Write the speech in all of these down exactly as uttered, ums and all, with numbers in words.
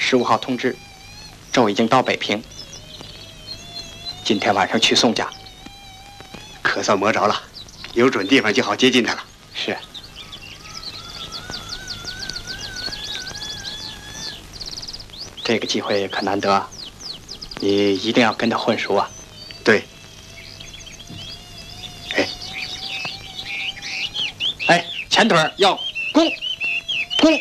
十五号通知，周已经到北平，今天晚上去宋家。 可算摸着了，有准地方就好接近他了。 是。这个机会可难得，你一定要跟他混熟啊。 对。哎， 哎，前腿要攻，攻。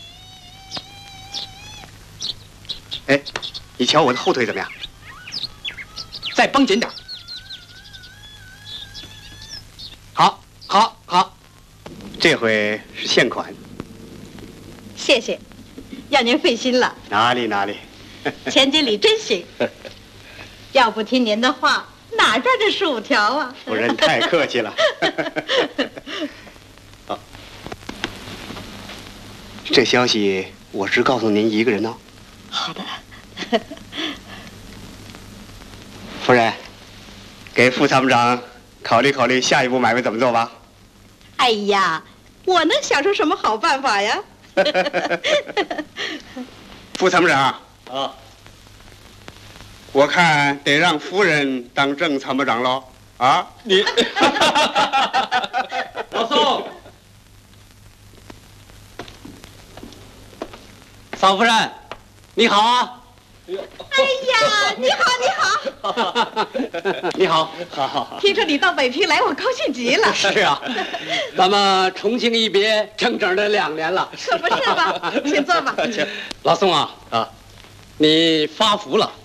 哎，你瞧我的后腿怎么样？ 再绷紧点。好，好，好。 这回是现款。 谢谢，要您费心了。 哪里哪里。 钱经理真行。要不听您的话，哪赚这十五条啊？ 夫人太客气了。好，这消息我只告诉您一个人哦。 好的。 夫人，给副参谋长考虑考虑下一步买卖怎么做吧。 哎呀，我能想出什么好办法呀？ 副参谋长啊， 我看得让夫人当正参谋长喽。啊， 你老宋，嫂夫人，你好啊！ 哎呀，你好，你好， 你好，好好好。 听说你到北平来，我高兴极了。 是啊，咱们重庆一别，整整的两年了。 可不是吧？请坐吧。 老宋啊啊，你发福了。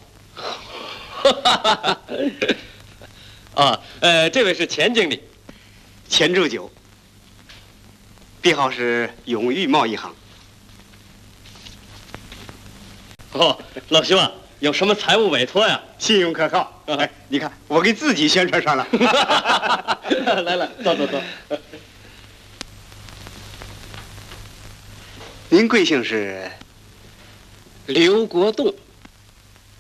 啊，呃，这位是钱经理， 钱铸九，编号是永裕贸易行。 哦，老兄啊，有什么财务委托呀？ 信用可靠。哎，你看我给自己宣传上了。 来来，坐坐坐。 您贵姓是？ 刘国栋。